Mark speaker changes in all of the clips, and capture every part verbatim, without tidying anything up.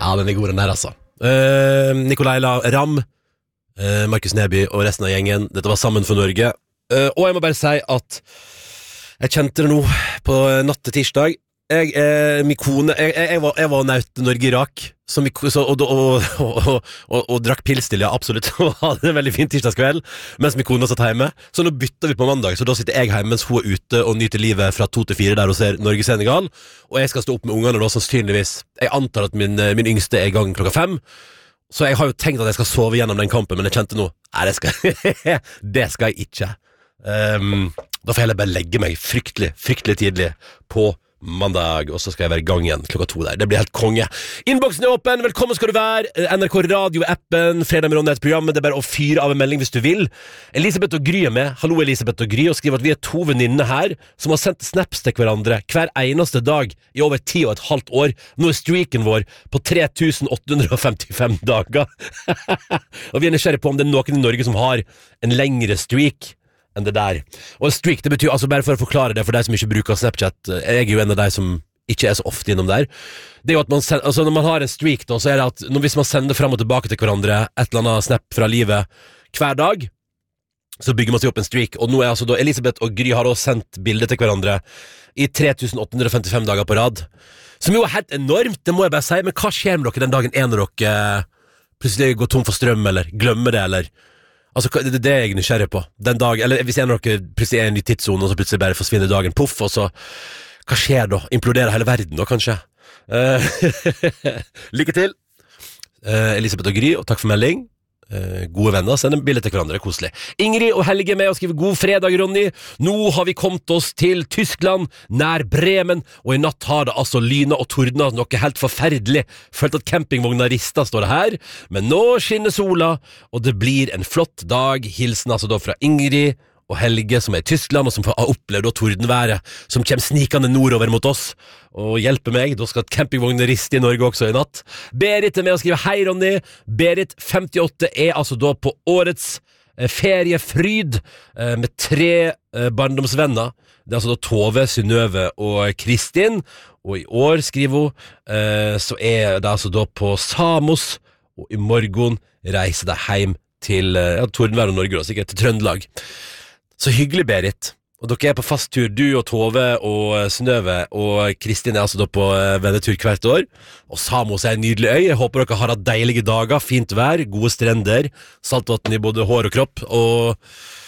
Speaker 1: Ja, den er god den der altså uh, Nikolai Ram, uh, Markus Neby og resten av gjengen. Dette var Sammen for Norge. uh, Og jeg må bare si at jeg kjente det nå på natt til tirsdag. Jeg, eh, min kone Jeg, jeg, jeg var, jeg var naut Norge-Irak så, så, og, og, og, og, og, og drakk pils til, ja, absolutt. Og hadde en veldig fin tirsdagskveld mens min kone satt hjemme. Så nå bytter vi på mandag. Så da sitter jeg hjemme mens hun er ute og nyter livet fra to til fire der og ser Norge-Senegal. Og jeg skal stå opp med ungene da, sannsynligvis. Jeg antar at min, min yngste er i gang klokka fem. Så jeg har jo tenkt at jeg skal sove gjennom den kampen, men jeg kjente nå Nei, det skal, det skal jeg ikke. um, Da får jeg heller bare legge meg fryktelig, fryktelig tidlig på mandag, og så skal jeg være i gang igjen klokka to der. Det blir helt konge. Innboksen er åpen, velkommen skal du være. N R K Radio-appen, Fredag med Ronny er et program, det er bare å fyre av en melding hvis du vil. Elisabeth og Gry er med. Hallo Elisabeth og Gry, og skriver at vi er to venninner her som har sendt snaps til hverandre hver eneste dag i over ti og et halvt år. Nå er streaken vår på tre tusen åtte hundre femtifem dager. Og vi er nysgjerrig på om det er noen i Norge som har en lengre streak enn det der. Og en streak, det betyr, altså bare for å forklare det for deg som ikke bruker Snapchat, jeg er jo en av deg som ikke er så ofte innom der. Det er jo at man sender, altså når man har en streak da, så er det at når, hvis man sender frem og tilbake til hverandre et eller annet snap fra livet hver dag, så bygger man seg opp en streak. Og nå er altså da Elisabeth og Gry har også sendt bilder til hverandre i tre tusen åtte hundre femtifem dager på rad. Som jo er helt enormt, det må jeg bare si. Men hva skjer med dere den dagen en av dere plutselig går tom for strøm, eller glemmer det, eller altså, det er det jeg er nysgjerrig på den dag, eller hvis en av dere plutselig er i en ny tidszone og så plutselig bare forsvinner dagen, puff, og så hva skjer da? Imploderer hele verden da, kanskje? Uh, lykke til uh, Elisabeth og Gry, og takk for melding. Uh, gode venner, send en bilde til hverandre, koselig. Ingrid og Helge med og skriver god fredag, Ronny. Nå har vi kommet oss til Tyskland, nær Bremen, og i natt har det altså lyna og tordna noe helt forferdelig. Følte at campingvogna rista, står det her. Men nå skinner sola, og det blir en flott dag. Hilsen altså da fra Ingrid og Helge, som er i Tyskland, og som har opplevd tordenværet, som kommer snikende nordover mot oss, og hjelper meg. Da skal campingvognen riste i Norge også i natt. Berit er med og skriver hei, Ronny. Berit, femtiåtte, er altså da på årets eh, feriefryd, eh, med tre eh, barndomsvenner. Det er altså da Tove, Synnøve og Kristin, og i år, skriver hun, eh, så er det altså da på Samos, og i morgen reiser de hjem til eh, ja, tordenvær og Norge, da, sikkert til Trøndelag. Så hyggelig, Berit. Og dere er på fast tur, du og Tove og Synnøve, og Kristin er altså da på vennetur hvert år. Og Samos er en nydelig øy. Jeg håper dere har hatt deilige dager, fint vær, gode strender, saltvann i både hår og kropp, og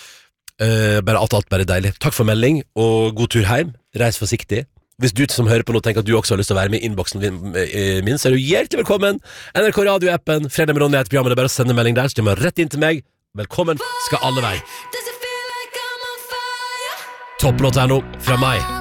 Speaker 1: øh, bare alt, alt bare deilig. Takk for melding, og god tur hjem. Reis forsiktig. Hvis du som hører på nå tenker at du også har lyst til å være med i innboksen min, så er du hjertelig velkommen. N R K Radio-appen, Fredag med Ronny er et program, det er bare å sende melding der, så kommer rett inn til meg. Velkommen skal alle være. Topplåt her nå, fra meg.